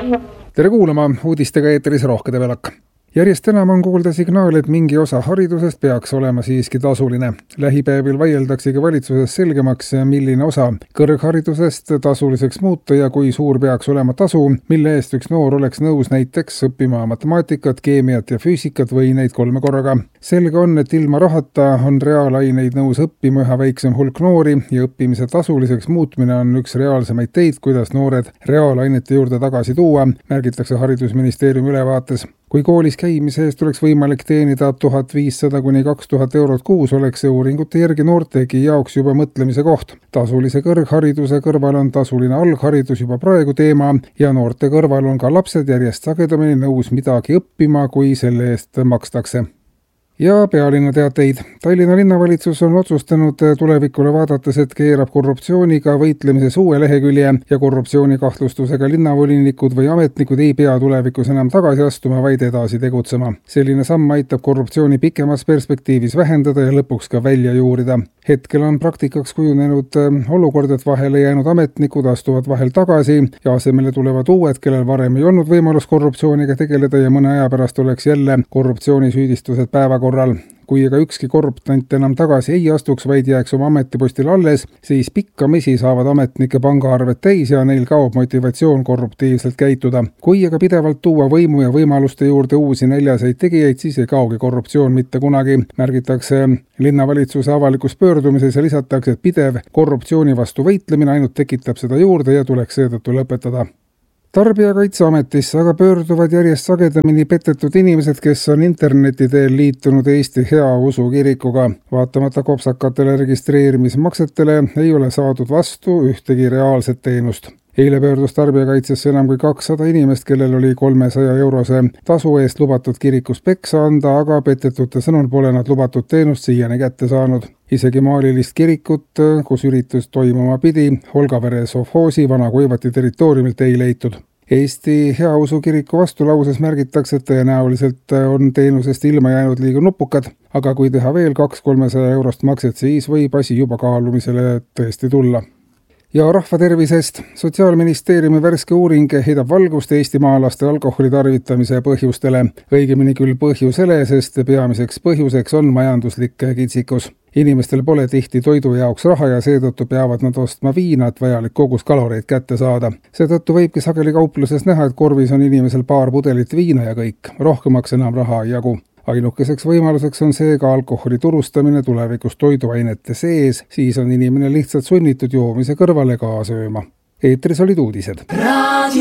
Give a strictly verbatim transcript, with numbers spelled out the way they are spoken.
Tere kuulama, uudistega eetris Rohkede Velak. Järjest enam on kuulda signaal, et mingi osa haridusest peaks olema siiski tasuline. Lähipäevil vaieldaksegi valitsuses selgemaks, milline osa kõrgharidusest tasuliseks muuta ja kui suur peaks olema tasu, mille eest üks noor oleks nõus näiteks õppima matemaatikat, keemiat ja füüsikat või neid kolme korraga. Selge on, et ilma rahata on reaalaineid nõus õppima üha väiksem hulk noori ja õppimise tasuliseks muutmine on üks reaalsemaid teid, kuidas noored reaalainete juurde tagasi tuua, märgitakse haridusministeeriumi ülevaates. Kui koolis käimise eest oleks võimalik teenida tuhat viissada kuni kaks tuhat eurot kuus, oleks see uuringute järgi noortegi jaoks juba mõtlemise koht. Tasulise kõrghariduse kõrval on tasuline algharidus juba praegu teema ja noorte kõrval on ka lapsed järjest sagedamini nõus midagi õppima, kui selle eest makstakse. Ja pealinna teateid. Tallinna linnavalitsus on otsustanud tulevikule vaadates, et keerab korruptsiooniga võitlemises uue lehekülje ja korruptsioonikahtlustusega linnavolinikud või ametnikud ei pea tulevikus enam tagasi astuma, vaid edasi tegutsema. Selline samm aitab korruptsiooni pikemas perspektiivis vähendada ja lõpuks ka välja juurida. Hetkel on praktikaks kujunenud olukord, et vahele jäänud ametnikud astuvad vahel tagasi ja asemele tulevad uued, kellel varem ei olnud võimalus korruptsiooniga tegeleda ja mõne aja pärast oleks jälle korruptsioonisüüdistused päevakorral. Kui aga ükski korruptant enam tagasi ei astuks, vaid jääks oma ametipostil alles, siis pikkamisi saavad ametnike pangaarved täis ja neil kaob motivatsioon korruptiivselt käituda. Kui aga pidevalt tuua võimu ja võimaluste juurde uusi näljaseid tegijaid, siis ei kaogi korruptsioon mitte kunagi, märgitakse linnavalitsuse avalikus pöördumises ja lisatakse, et pidev korruptsiooni vastu võitlemine ainult tekitab seda juurde ja tuleks seetõttu lõpetada. Tarbijakaitseametisse aga pöörduvad järjest sagedamini petetud inimesed, kes on interneti teel liitunud Eesti Heausu kirikuga. Vaatamata kopsakatele registreerimismaksetele ei ole saadud vastu ühtegi reaalset teenust. Eile pöördus tarbijakaitsesse enam kui kakssada inimest, kellel oli kolmesaja eurose tasu eest lubatud kirikus peksa anda, aga petetute sõnul pole nad lubatud teenust siiani kätte saanud. Isegi maalilist kirikut, kus üritus toimuma pidi, Holgavere sovhoosi vana Kuivati territooriumilt ei leitud. Eesti Heausu kiriku vastulauses märgitakse, et tõenäoliselt on teenusest ilma jäänud liiga nupukad, aga kui teha veel kaks kolmesaja eurost makset, siis võib asi juba kaalumisele tõesti tulla. Ja rahva tervisest. Sotsiaalministeeriumi värske uuring heidab valgust eestimaalaste alkoholi tarvitamise põhjustele. Õigemini küll põhjusele, sest peamiseks põhjuseks on majanduslik kitsikus. Inimestel pole tihti toidu jaoks raha ja seetõttu peavad nad ostma viina, et vajalik kogus kaloreid kätte saada. Seetõttu võibki sageli kaupluses näha, et korvis on inimesel paar pudelit viina ja kõik. Rohkemaks enam raha ei jagu. Ainukeseks võimaluseks on seega alkoholi turustamine tulevikus toiduainete sees, siis on inimene lihtsalt sunnitud joomise kõrvale ka sööma. Eetris olid uudised.